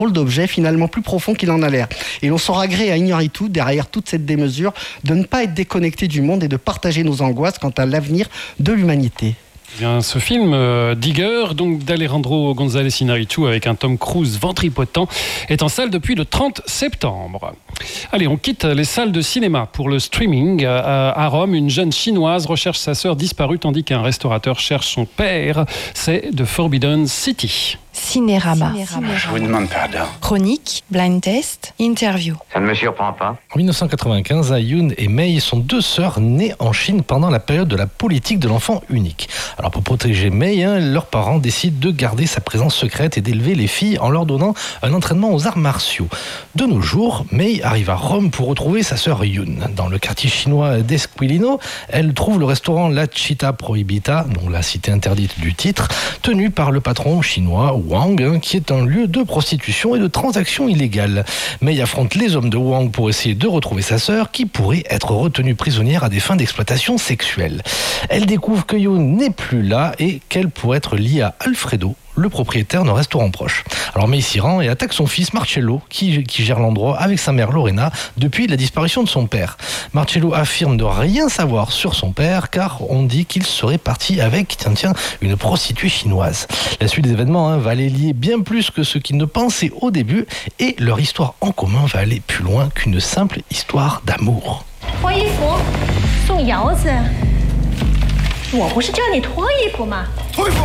drôle d'objet finalement plus profond qu'il en a l'air. Et l'on saura gré à ignorer tout, derrière toute cette démesure, de ne pas être déconnecté du monde et de partager nos angoisses quant à l'avenir de l'humanité. Bien, ce film Digger, donc d'Alejandro González Iñárritu avec un Tom Cruise ventripotent, est en salle depuis le 30 septembre. Allez, on quitte les salles de cinéma pour le streaming. À Rome, une jeune chinoise recherche sa sœur disparue tandis qu'un restaurateur cherche son père. C'est The Forbidden City. Cinérama. Je vous demande pardon. Chronique, blind test, interview. Ça ne me surprend pas. En 1995, Yoon et Mei sont deux sœurs nées en Chine pendant la période de la politique de l'enfant unique. Alors pour protéger Mei, leurs parents décident de garder sa présence secrète et d'élever les filles en leur donnant un entraînement aux arts martiaux. De nos jours, Mei arrive à Rome pour retrouver sa sœur Yoon. Dans le quartier chinois d'Esquilino, elle trouve le restaurant La Città Proibita, dont la cité interdite du titre, tenu par le patron chinois Wang, qui est un lieu de prostitution et de transactions illégales. Mei affronte les hommes de Wang pour essayer de retrouver sa sœur, qui pourrait être retenue prisonnière à des fins d'exploitation sexuelle. Elle découvre que Yoon n'est plus là et qu'elle pourrait être liée à Alfredo, le propriétaire d'un restaurant proche. Alors Mei s'y rend et attaque son fils Marcello, qui gère l'endroit avec sa mère Lorena depuis la disparition de son père. Marcello affirme de rien savoir sur son père car on dit qu'il serait parti avec, une prostituée chinoise. La suite des événements va les lier bien plus que ce qu'ils ne pensaient au début et leur histoire en commun va aller plus loin qu'une simple histoire d'amour. 脱衣服送窑子，我不是叫你脱衣服吗？脱衣服！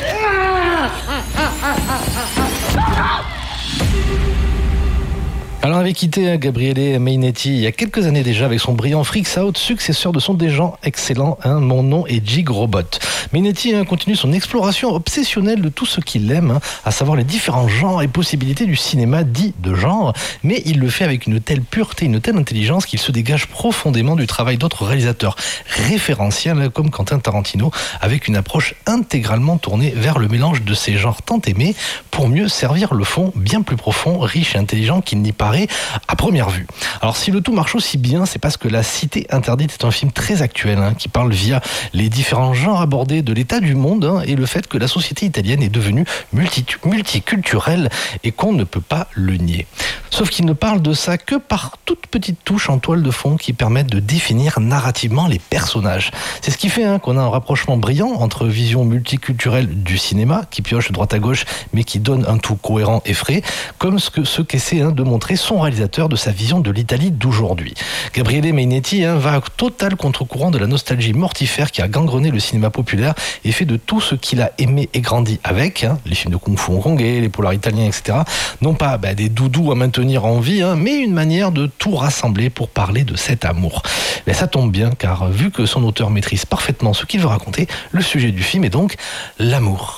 Alors, on avait quitté Gabriele Mainetti il y a quelques années déjà avec son brillant Freaks Out, successeur de son déjà excellent Mon nom est Jig Robot. Mainetti continue son exploration obsessionnelle de tout ce qu'il aime, à savoir les différents genres et possibilités du cinéma dit de genre, mais il le fait avec une telle pureté, une telle intelligence qu'il se dégage profondément du travail d'autres réalisateurs référentiels comme Quentin Tarantino, avec une approche intégralement tournée vers le mélange de ces genres tant aimés pour mieux servir le fond bien plus profond, riche et intelligent qu'il n'y paraît à première vue. Alors si le tout marche aussi bien, c'est parce que La Cité Interdite est un film très actuel qui parle via les différents genres abordés de l'état du monde et le fait que la société italienne est devenue multiculturelle et qu'on ne peut pas le nier. Sauf qu'il ne parle de ça que par toutes petites touches en toile de fond qui permettent de définir narrativement les personnages. C'est ce qui fait qu'on a un rapprochement brillant entre vision multiculturelle du cinéma, qui pioche droite à gauche, mais qui donne un tout cohérent et frais, comme ce qu'essaie de montrer son réalisateur de sa vision de l'Italie d'aujourd'hui. Gabriele Mainetti va à total contre-courant de la nostalgie mortifère qui a gangrené le cinéma populaire et fait de tout ce qu'il a aimé et grandi avec, les films de kung-fu hongkongais, les polars italiens, etc., non pas des doudous à maintenir en vie, mais une manière de tout rassembler pour parler de cet amour. Mais ça tombe bien, car vu que son auteur maîtrise parfaitement ce qu'il veut raconter, le sujet du film est donc l'amour.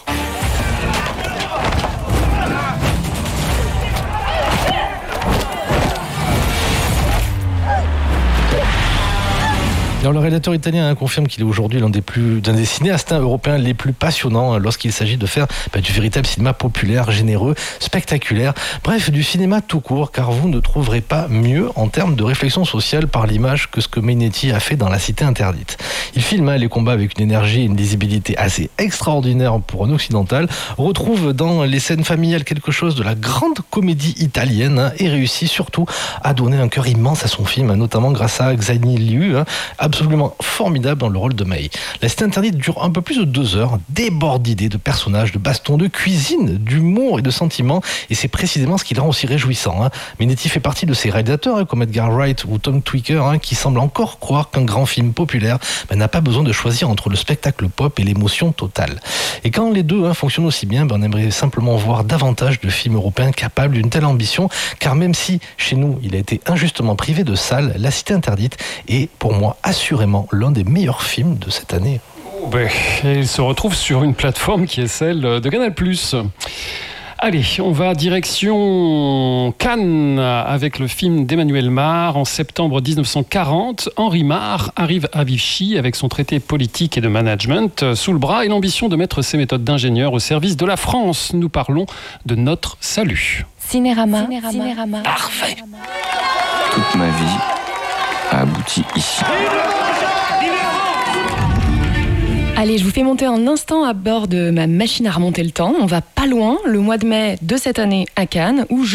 Alors, le réalisateur italien confirme qu'il est aujourd'hui l'un des cinéastes européens les plus passionnants lorsqu'il s'agit de faire du véritable cinéma populaire, généreux, spectaculaire, bref, du cinéma tout court, car vous ne trouverez pas mieux en termes de réflexion sociale par l'image que ce que Mainetti a fait dans La Cité Interdite. Il filme les combats avec une énergie et une lisibilité assez extraordinaire pour un occidental, retrouve dans les scènes familiales quelque chose de la grande comédie italienne et réussit surtout à donner un cœur immense à son film, notamment grâce à Xani Liu, absolument formidable dans le rôle de Mei. La Cité Interdite dure un peu plus de 2 heures, déborde d'idées, de personnages, de bastons, de cuisine, d'humour et de sentiments, et c'est précisément ce qui le rend aussi réjouissant. Mainetti fait partie de ces réalisateurs comme Edgar Wright ou Tom Tykwer qui semblent encore croire qu'un grand film populaire n'a pas besoin de choisir entre le spectacle pop et l'émotion totale. Et quand les deux fonctionnent aussi bien, on aimerait simplement voir davantage de films européens capables d'une telle ambition, car même si chez nous il a été injustement privé de salles, La Cité Interdite est pour moi assurément l'un des meilleurs films de cette année. Il se retrouve sur une plateforme qui est celle de Canal+. Allez, on va direction Cannes avec le film d'Emmanuel Mare. En septembre 1940, Henri Mare arrive à Vichy avec son traité politique et de management sous le bras et l'ambition de mettre ses méthodes d'ingénieur au service de la France. Nous parlons de Notre Salut. Cinérama. Parfait. Toute ma vie a abouti ici. Allez, je vous fais monter un instant à bord de ma machine à remonter le temps. On va pas loin, le mois de mai de cette année à Cannes, où